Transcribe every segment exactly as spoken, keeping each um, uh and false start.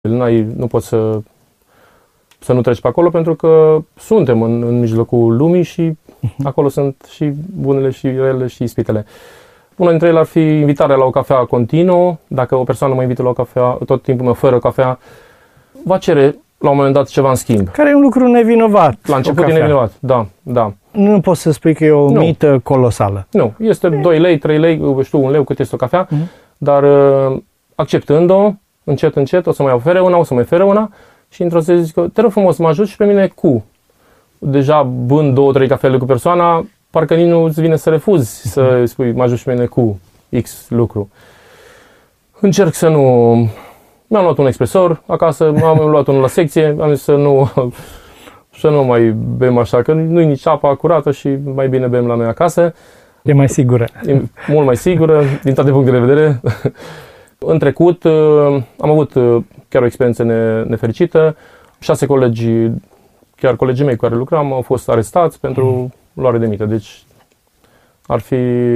N-ai, nu poți să, să nu treci pe acolo pentru că suntem în, în mijlocul lumii și acolo sunt și bunele și rele și ispitele. Una dintre ele ar fi invitarea la o cafea continuă. Dacă o persoană mă invită la o cafea, tot timpul meu fără cafea, va cere la un moment dat ceva în schimb. Care e un lucru nevinovat. La început e nevinovat, da, da. Nu poți să spui că e o nu. mită colosală. Nu, este doi lei, trei lei, știu, un leu cât este o cafea, uh-huh. dar acceptând-o, încet, încet, o să mai ofere una, o să mai ofere una și într-o zi zic că te rog frumos să mă ajut și pe mine cu. Deja bând două, trei cafele cu persoana, parcă nici nu îți vine să refuzi să spui mă ajut și pe mine cu X lucru. Încerc să nu... Mi-am luat un expresor acasă, am luat unul la secție, am zis să nu, să nu mai bem așa, că nu-i nici apa curată și mai bine bem la noi acasă. E mai sigură. E mult mai sigură, din toate punctele de vedere. În trecut am avut chiar o experiență nefericită. Șase colegi, chiar colegii mei cu care lucram, au fost arestați pentru luare de mită. Deci ar fi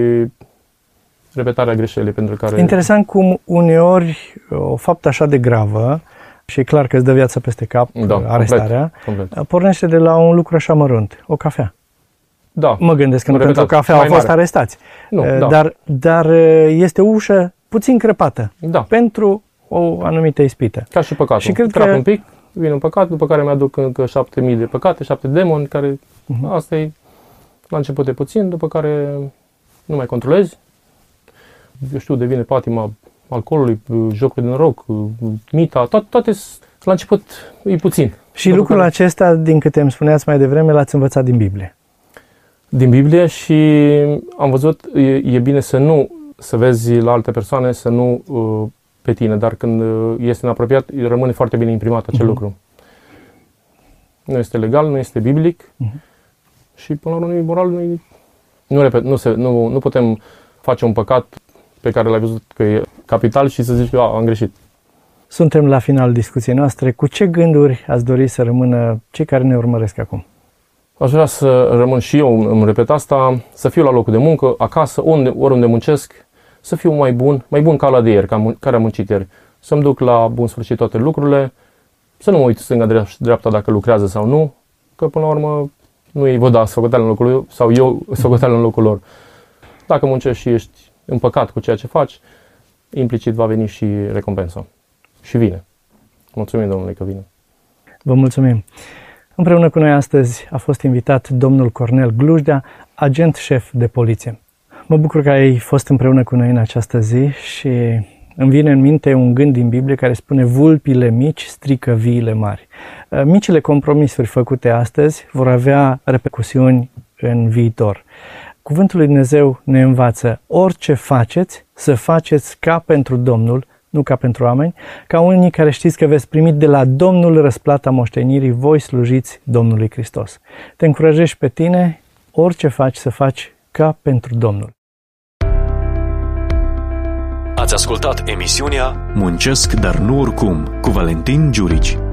repetarea greșelii pentru care... Interesant cum uneori o faptă așa de gravă, și e clar că îți dă viața peste cap, da, arestarea, complet, complet. pornește de la un lucru așa mărunt, o cafea. Da. Mă gândesc că nu pentru o cafea au fost mare. arestați. Nu, dar, da. dar este o ușă puțin crăpată da. pentru o anumită ispită. Ca și păcatul. Și cred Trap că... un pic, vine un păcat, după care mi-aduc încă șapte mii de păcate, șapte demoni, care uh-huh. asta e la început de puțin, după care nu mai controlezi. Eu știu, devine patima alcoolului, jocul de noroc, mita, toate, toate la început e puțin. Și lucrul care... acesta, din câte îmi spuneați mai devreme, l-ați învățat din Biblie. Din Biblie și am văzut, e, e bine să nu, să vezi la alte persoane, să nu uh, pe tine, dar când este inapropiat, rămâne foarte bine imprimat acel uh-huh. lucru. Nu este legal, nu este biblic uh-huh. și până la urmă nu e moral, nu, e, nu, repet, nu, se, nu, nu putem face un păcat pe care l-ai văzut că e capital și să zici că am greșit. Suntem la finalul discuției noastre. Cu ce gânduri ați dori să rămână cei care ne urmăresc acum? Aș vrea să rămân și eu, îmi repet asta, să fiu la locul de muncă, acasă, unde, oriunde muncesc, să fiu mai bun, mai bun ca la de ieri, ca care am muncit ieri. Să-mi duc la bun sfârșit toate lucrurile, să nu mă uit stânga-dreapta dacă lucrează sau nu, că până la urmă nu ei vă da socoteală în locul lor sau eu socoteală în locul lor. Dacă muncești și ești împăcat cu ceea ce faci, implicit va veni și recompensa. Și vine. Mulțumim, Domnule, că vine. Vă mulțumim. Împreună cu noi astăzi a fost invitat domnul Cornel Glujdea, agent șef de poliție. Mă bucur că ai fost împreună cu noi în această zi și îmi vine în minte un gând din Biblie care spune: vulpile mici strică viile mari. Micile compromisuri făcute astăzi vor avea repercusiuni în viitor. Cuvântul lui Dumnezeu ne învață: orice faceți, să faceți ca pentru Domnul, nu ca pentru oameni, ca unii care știți că veți primi de la Domnul răsplata moștenirii, voi slujiți Domnului Hristos. Te încurajez pe tine, orice faci, să faci ca pentru Domnul. Ați ascultat emisiunea Muncesc, dar nu oricum, cu Valentin Giurici.